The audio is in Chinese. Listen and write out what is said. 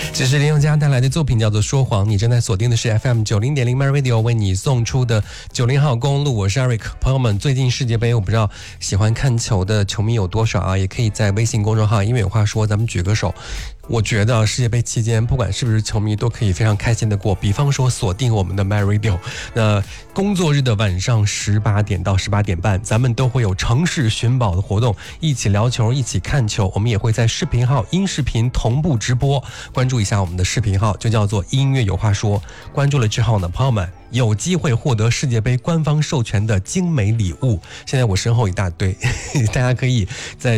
这是林宥嘉带来的作品叫做《说谎》，你正在锁定的是 FM90.0 My Radio 为你送出的90号公路，我是 Eric。 朋友们，最近世界杯我不知道喜欢看球的球迷有多少啊，也可以在微信公众号因为有话说咱们举个手。我觉得世界杯期间不管是不是球迷都可以非常开心的过，比方说锁定我们的 My Radio， 那工作日的晚上18点到18点半咱们都会有城市寻宝的活动，一起聊球一起看球，我们也会在视频号音视频同步直播，关注一下我们的视频号就叫做音乐有话说，关注了之后呢，朋友们有机会获得世界杯官方授权的精美礼物，现在我身后一大堆大家可以在